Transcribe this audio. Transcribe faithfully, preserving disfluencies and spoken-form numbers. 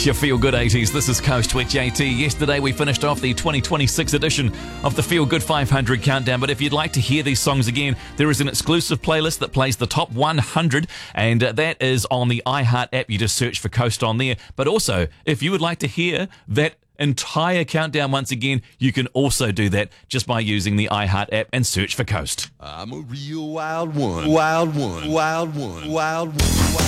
It's your Feel Good eighties. This is Coast with J T. Yesterday we finished off the twenty twenty-six edition of the Feel Good five hundred Countdown. But if you'd like to hear these songs again, there is an exclusive playlist that plays the top one hundred, and uh, that is on the iHeart app. You just search for Coast on there. But also, if you would like to hear that entire countdown once again, you can also do that just by using the iHeart app and search for Coast. I'm a real wild one, wild one, wild one, wild one.